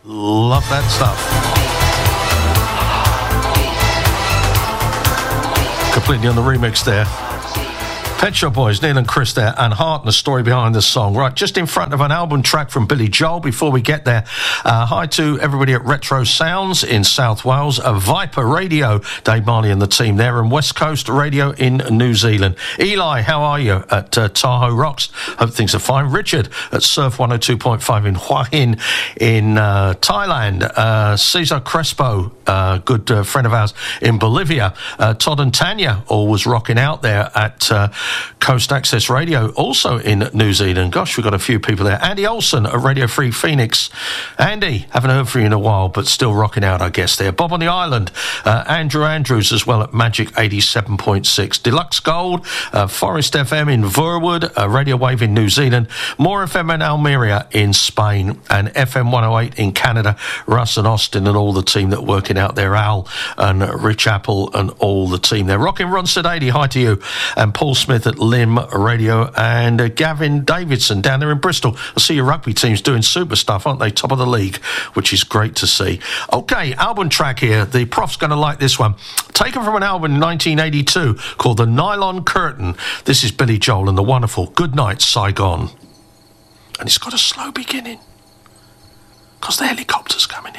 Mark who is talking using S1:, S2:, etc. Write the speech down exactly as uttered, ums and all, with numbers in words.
S1: Love that stuff. Completely on the remix there. Pet Shop Boys, Neil and Chris there, and Heart, and the story behind the song. Right, just in front of an album track from Billy Joel. Before we get there, uh, hi to everybody at Retro Sounds in South Wales, uh, Viper Radio, Dave Marley and the team there, and West Coast Radio in New Zealand. Eli, how are you at uh, Tahoe Rocks? Hope things are fine. Richard at Surf one oh two point five in Hua Hin in uh, Thailand. Uh, Cesar Crespo, uh, good uh, friend of ours in Bolivia. Uh, Todd and Tanya, always rocking out there at uh, Coast Access Radio, also in New Zealand. Gosh, we've got a few people there. Andy Olsen at Radio Free Phoenix. Andy, haven't heard from you in a while, but still rocking out, I guess, there. Bob on the Island. Uh, Andrew Andrews as well at Magic eighty-seven point six. Deluxe Gold, uh, Forest F M in Verwood, uh, Radio Wave in New Zealand, More F M in Almeria in Spain, and F M one oh eight in Canada. Russ and Austin and all the team that are working out there. Al and Rich Apple and all the team there. Rocking Ron Sedady, hi to you. And Paul Smith at Lim Radio, and uh, Gavin Davidson down there in Bristol. I see your rugby team's doing super stuff, aren't they? Top of the league, which is great to see. Okay, album track here. The Prof's going to like this one. Taken from an album in nineteen eighty-two called The Nylon Curtain. This is Billy Joel and the wonderful Good Night Saigon. And it's got a slow beginning because the helicopter's coming in.